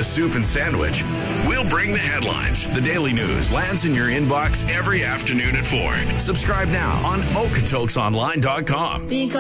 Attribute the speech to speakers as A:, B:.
A: the soup and sandwich. We'll bring the headlines. The Daily News lands in your inbox every afternoon at 4. Subscribe now on Okotoksonline.com.